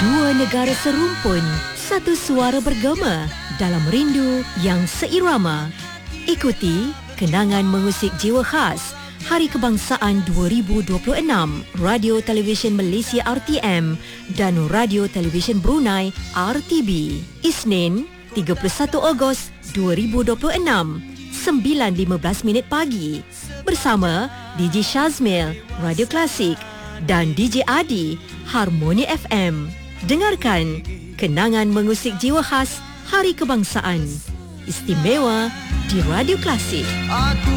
Dua negara serumpun, satu suara bergema dalam rindu yang seirama. Ikuti kenangan mengusik jiwa khas Hari Kebangsaan 2026 Radio Televisyen Malaysia RTM dan Radio Televisyen Brunei RTB. Isnin 31 Ogos 2026 9.15 pagi bersama DJ Shazmil Radio Klasik dan DJ Adi Harmoni FM. Dengarkan kenangan mengusik jiwa khas Hari Kebangsaan istimewa di Radio Klasik.